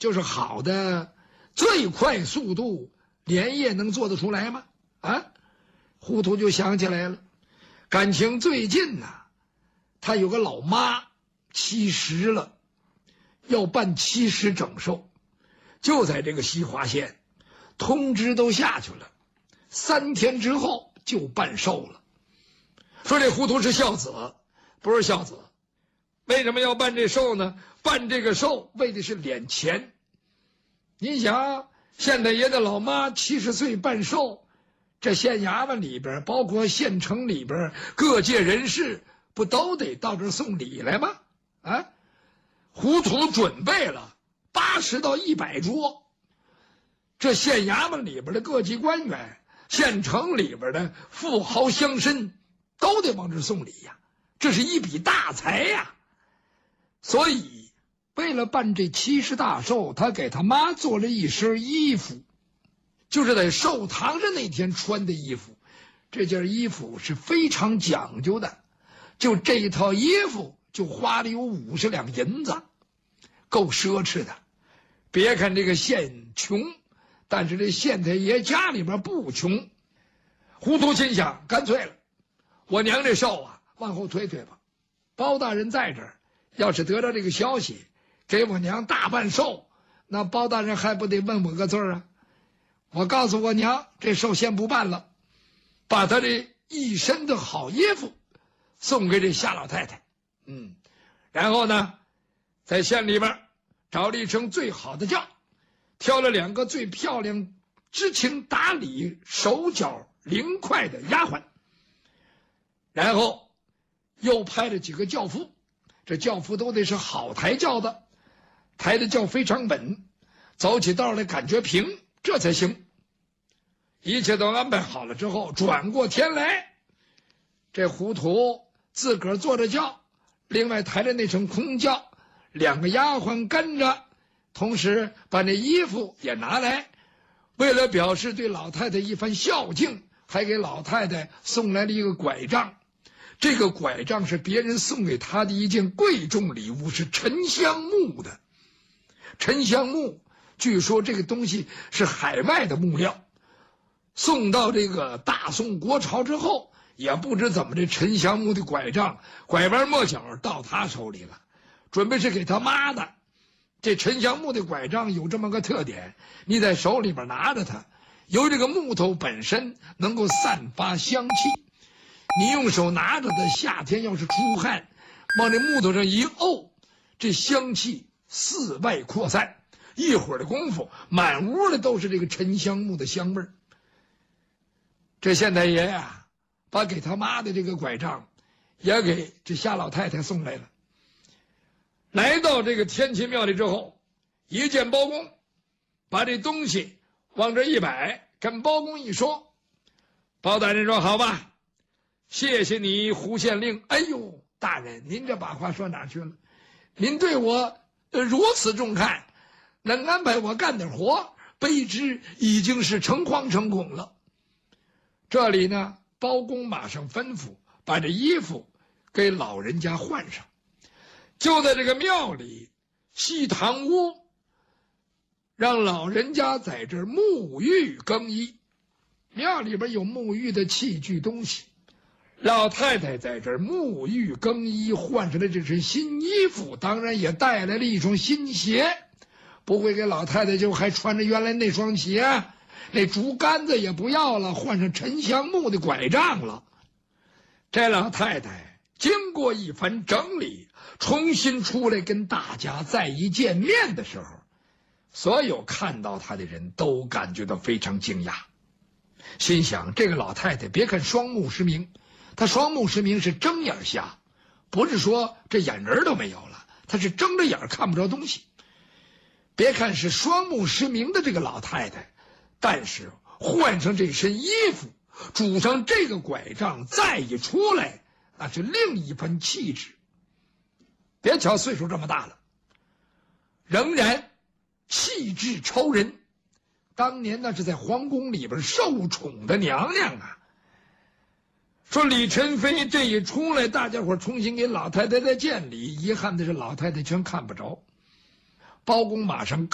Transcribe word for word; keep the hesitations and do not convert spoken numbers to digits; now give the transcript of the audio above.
就是好的最快速度连夜能做得出来吗？啊，糊涂就想起来了，感情最近呐、啊，他有个老妈七十了，要办七十整寿，就在这个西华县，通知都下去了，三天之后就办寿了。说这糊涂是孝子，不是孝子。为什么要办这寿呢？办这个寿为的是敛钱。你想，县太爷的老妈七十岁办寿，这县衙门里边，包括县城里边各界人士，不都得到这儿送礼来吗？啊，糊涂准备了八十到一百桌，这县衙门里边的各级官员，县城里边的富豪乡绅，都得往这儿送礼呀，这是一笔大财呀。所以，为了办这七十大寿，他给他妈做了一身衣服，就是在寿堂上那天穿的衣服。这件衣服是非常讲究的，就这一套衣服就花了有五十两银子，够奢侈的。别看这个县穷，但是这县太爷家里边不穷。糊涂心想，干脆了，我娘这寿啊，往后推推吧。包大人在这儿。要是得到这个消息，给我娘大办寿，那包大人还不得问我个字啊？我告诉我娘，这寿先不办了，把他这一身的好衣服送给这夏老太太。嗯，然后呢，在县里边找了一声最好的轿，挑了两个最漂亮、知情达理、手脚灵快的丫鬟，然后又派了几个轿夫。这轿夫都得是好抬轿的，抬的轿非常稳，走起道来感觉平，这才行。一切都安排好了之后，转过天来，这糊涂自个儿坐着轿，另外抬着那乘空轿，两个丫鬟跟着，同时把那衣服也拿来，为了表示对老太太一番孝敬，还给老太太送来了一个拐杖。这个拐杖是别人送给他的一件贵重礼物，是沉香木的。沉香木，据说这个东西是海外的木料，送到这个大宋国朝之后，也不知怎么这沉香木的拐杖拐弯抹角到他手里了，准备是给他妈的。这沉香木的拐杖有这么个特点，你在手里边拿着它，由这个木头本身能够散发香气。你用手拿着它，夏天要是出汗，往这木头上一沤，这香气四外扩散，一会儿的功夫，满屋的都是这个沉香木的香味儿。这县太爷呀、啊，把给他妈的这个拐杖，也给这夏老太太送来了。来到这个天齐庙里之后，一见包公，把这东西往这一摆，跟包公一说，包大人说：“好吧。”谢谢你，胡县令。哎呦，大人，您这把话说哪去了？您对我如此重看，能安排我干点活，卑职已经是诚惶诚恐了。这里呢，包公马上吩咐把这衣服给老人家换上，就在这个庙里西堂屋，让老人家在这儿沐浴更衣。庙里边有沐浴的器具东西。老太太在这儿沐浴更衣，换上了这身新衣服，当然也带来了一双新鞋，不会给老太太就还穿着原来那双鞋，那竹竿子也不要了，换上沉香木的拐杖了。这老太太经过一番整理，重新出来跟大家再一见面的时候，所有看到她的人都感觉到非常惊讶，心想这个老太太别看双目失明，他双目失明是睁眼瞎，不是说这眼仁都没有了，他是睁着眼看不着东西。别看是双目失明的这个老太太，但是换上这身衣服，拄上这个拐杖，再一出来，那是另一番气质。别瞧岁数这么大了，仍然气质超人。当年那是在皇宫里边受宠的娘娘啊。说李宸妃这一出来，大家伙重新给老太太再见礼，遗憾的是老太太全看不着。包公马上